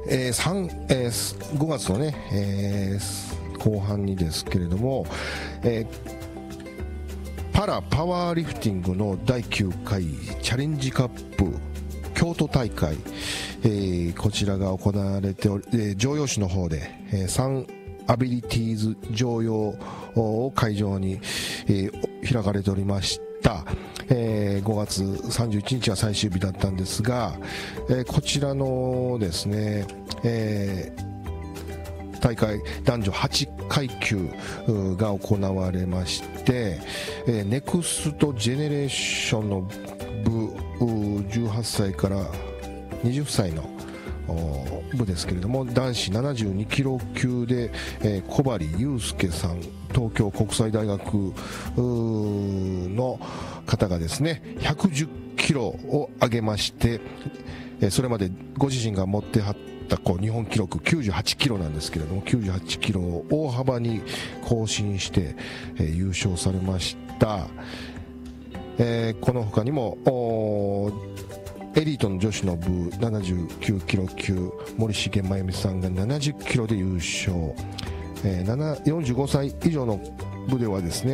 5月のね、後半にですけれども、パラパワーリフティングの第9回チャレンジカップ京都大会、こちらが行われており、城陽市の方で、サンアビリティーズ城陽を会場に、開かれておりました。5月31日は最終日だったんですが、こちらのですね、大会男女8階級が行われまして、ネクストジェネレーションの部18歳から20歳の部ですけれども、男子72キロ級で、小針祐介さん、東京国際大学の方がですね110キロを上げまして、それまでご自身が持ってはった日本記録98キロなんですけれども、98キロを大幅に更新して、優勝されました。この他にもエリートの女子の部79キロ級、森重真由美さんが70キロで優勝。45歳以上の部ではですね、